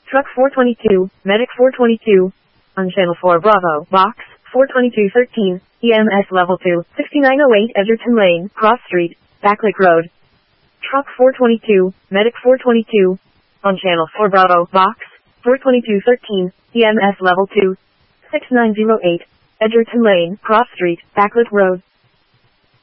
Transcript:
Truck 422, Medic 422. On Channel 4 Bravo, Box 42213, EMS Level 2, 6908 Edgerton Lane, Cross Street, Backlick Road. Truck 422, Medic 422. On Channel 4 Bravo, Box 42213, EMS Level 2, 6908 Edgerton Lane, Cross Street, Backlick Road.